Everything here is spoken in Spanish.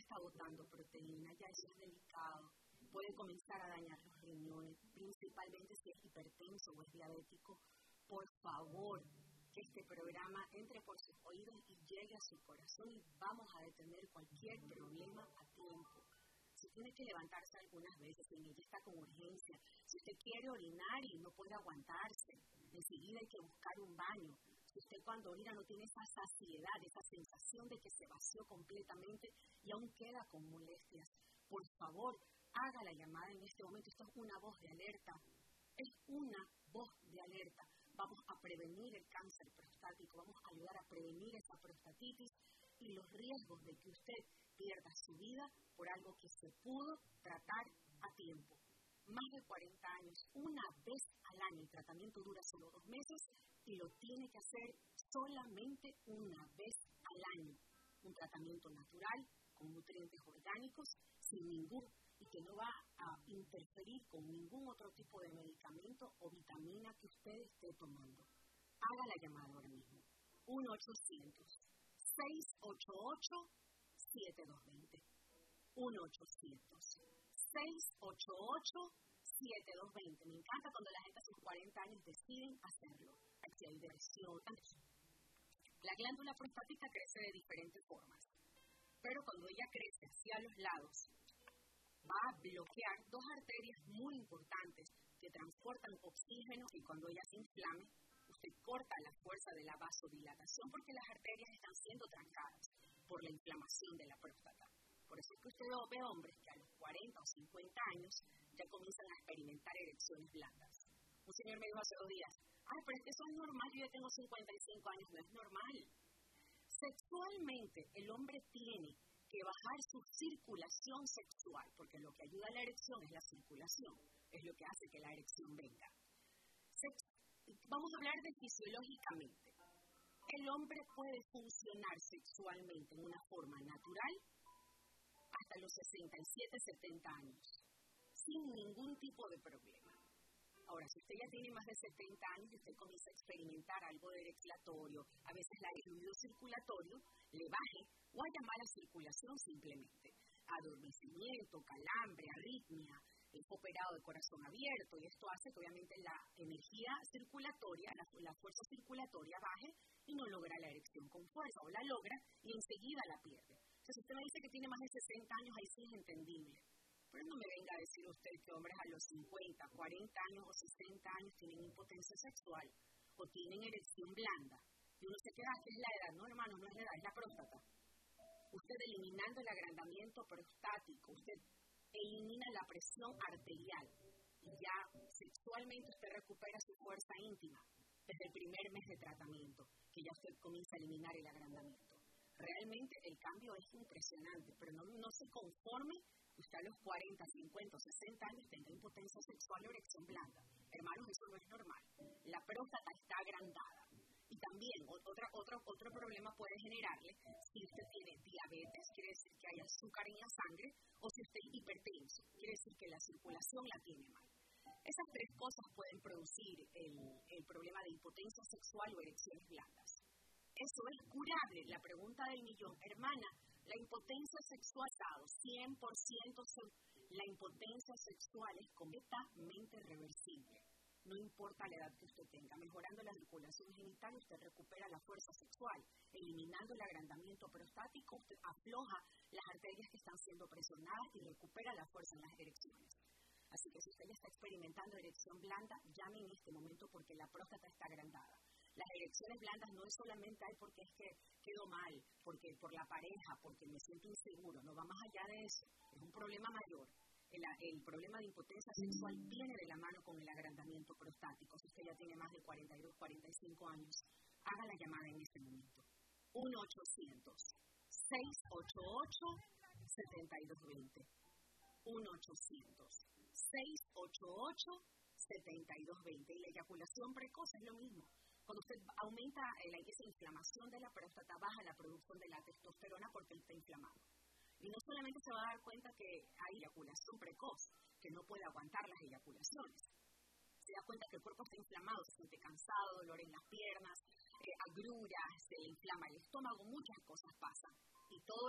está botando proteína, ya eso es delicado. Puede comenzar a dañar los riñones, principalmente si es hipertenso o es diabético. Por favor, que este programa entre por sus oídos y llegue a su corazón y vamos a detener cualquier problema a tiempo. Si tiene que levantarse algunas veces, si ella está con urgencia, si usted quiere orinar y no puede aguantarse, enseguida hay que buscar un baño. Si usted cuando orina no tiene esa saciedad, esa sensación de que se vació completamente y aún queda con molestias, por favor, haga la llamada en este momento. Esto es una voz de alerta, es una voz de alerta. Vamos a prevenir el cáncer prostático, vamos a ayudar a prevenir esa prostatitis y los riesgos de que usted pierda su vida por algo que se pudo tratar a tiempo. Más de 40 años, una vez al año, el tratamiento dura solo 2 meses y lo tiene que hacer solamente una vez al año. Un tratamiento natural, con nutrientes orgánicos, sin ningún, y que no va a interferir con ningún otro tipo de medicamento o vitamina que usted esté tomando. Haga la llamada ahora mismo. 1-800-688-7220. 1-800-688-7220. Me encanta cuando la gente a sus 40 años deciden hacerlo. Aquí hay depresión. La glándula prostática crece de diferentes formas, pero cuando ella crece hacia los lados, va a bloquear 2 arterias muy importantes que transportan oxígeno y cuando ella se inflame, usted corta la fuerza de la vasodilatación porque las arterias están siendo trancadas por la inflamación de la próstata. Por eso es que usted ve hombres que a los 40 o 50 años ya comienzan a experimentar erecciones blandas. Un señor me dijo hace 2 días, pero es que eso es normal, yo ya tengo 55 años, no es normal. Sexualmente, el hombre tiene que bajar su circulación sexual, porque lo que ayuda a la erección es la circulación, es lo que hace que la erección venga. Vamos a hablar de fisiológicamente. El hombre puede funcionar sexualmente en una forma natural hasta los 67, 70 años, sin ningún tipo de problema. Ahora, si usted ya tiene más de 70 años y usted comienza a experimentar algo de ereclatorio, a veces el fluido circulatorio le baje o haya mala circulación simplemente, adormecimiento, calambre, arritmia, operado de corazón abierto, y esto hace que obviamente la energía circulatoria, la fuerza circulatoria baje y no logra la erección con fuerza, o la logra y enseguida la pierde. Entonces, si usted me dice que tiene más de 60 años, ahí sí es entendible. Pero no me venga a decir usted que hombres a los 50, 40 años o 60 años tienen impotencia sexual o tienen erección blanda. Y uno se queda, ¿qué es la edad? No, hermano, no es la edad, es la próstata. Usted eliminando el agrandamiento prostático, usted elimina la presión arterial y ya sexualmente usted recupera su fuerza íntima desde el primer mes de tratamiento, que ya usted comienza a eliminar el agrandamiento. Realmente el cambio es impresionante, pero no se conforme que usted a los 40, 50, 60 años tenga impotencia sexual o erección blanda. Hermanos, eso no es normal. La próstata está agrandada. Y también otro problema puede generarle si usted tiene diabetes, quiere decir que hay azúcar en la sangre, o si usted es hipertenso, quiere decir que la circulación la tiene mal. Esas 3 cosas pueden producir el problema de impotencia sexual o erecciones blandas. Eso es curable. La pregunta del millón, hermana, la impotencia sexual, 100% la impotencia sexual es completamente reversible. No importa la edad que usted tenga, mejorando la circulación genital, usted recupera la fuerza sexual. Eliminando el agrandamiento prostático, usted afloja las arterias que están siendo presionadas y recupera la fuerza en las erecciones. Así que si usted ya está experimentando erección blanda, llame en este momento porque la próstata está agrandada. Las erecciones blandas no es solamente porque es que quedo mal, porque por la pareja, porque me siento inseguro, no va más allá de eso, es un problema mayor. El problema de impotencia sexual viene de la mano con el agrandamiento prostático. Si usted ya tiene más de 42, 45 años, haga la llamada en este momento. 1-800-688-7220. 1-800-688-7220. Y la eyaculación precoz es lo mismo. Cuando usted aumenta esa inflamación de la próstata, baja la producción de la testosterona porque está inflamado. Y no solamente se va a dar cuenta que hay eyaculación precoz, que no puede aguantar las eyaculaciones. Se da cuenta que el cuerpo está inflamado, se siente cansado, dolor en las piernas, agruras, se le inflama el estómago, muchas cosas pasan. Y todo